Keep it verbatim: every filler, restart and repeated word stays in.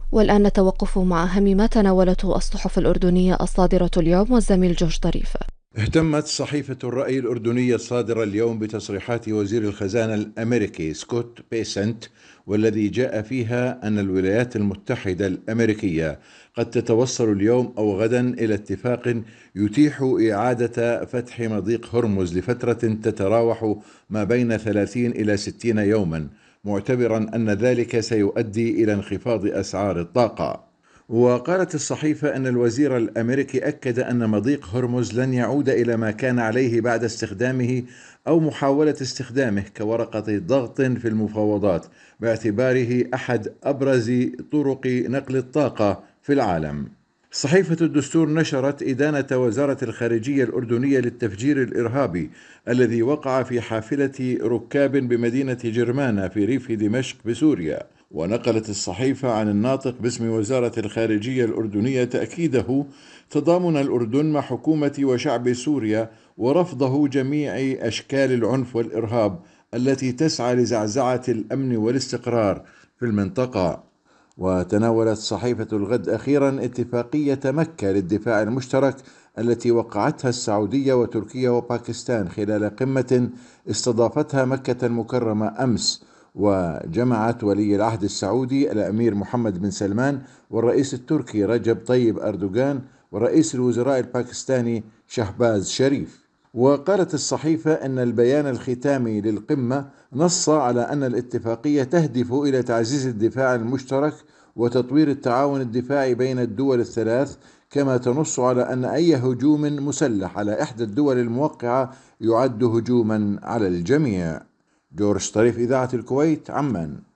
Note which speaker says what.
Speaker 1: والآن نتوقف مع أهم ما تناولته الصحف الأردنية الصادرة اليوم والزميل جورج طريف.
Speaker 2: اهتمت صحيفة الرأي الأردنية الصادرة اليوم بتصريحات وزير الخزانة الأمريكي سكوت بيسنت، والذي جاء فيها أن الولايات المتحدة الأمريكية قد تتوصل اليوم أو غدا إلى اتفاق يتيح إعادة فتح مضيق هرمز لفترة تتراوح ما بين ثلاثين إلى ستين يوما، معتبرا أن ذلك سيؤدي إلى انخفاض أسعار الطاقة. وقالت الصحيفة أن الوزير الأمريكي أكد أن مضيق هرمز لن يعود إلى ما كان عليه بعد استخدامه أو محاولة استخدامه كورقة ضغط في المفاوضات، باعتباره أحد أبرز طرق نقل الطاقة في العالم. صحيفة الدستور نشرت إدانة وزارة الخارجية الأردنية للتفجير الإرهابي الذي وقع في حافلة ركاب بمدينة جرمانة في ريف دمشق بسوريا. ونقلت الصحيفة عن الناطق باسم وزارة الخارجية الأردنية تأكيده تضامن الأردن مع حكومة وشعب سوريا ورفضه جميع أشكال العنف والإرهاب التي تسعى لزعزعة الأمن والاستقرار في المنطقة. وتناولت صحيفة الغد أخيرا اتفاقية مكة للدفاع المشترك التي وقعتها السعودية وتركيا وباكستان خلال قمة استضافتها مكة المكرمة أمس، وجمعت ولي العهد السعودي الأمير محمد بن سلمان والرئيس التركي رجب طيب أردوغان ورئيس الوزراء الباكستاني شهباز شريف. وقالت الصحيفة أن البيان الختامي للقمة نص على أن الاتفاقية تهدف إلى تعزيز الدفاع المشترك وتطوير التعاون الدفاعي بين الدول الثلاث، كما تنص على أن أي هجوم مسلح على إحدى الدول الموقعة يعد هجوما على الجميع. جورج طريف، إذاعة الكويت، عمان.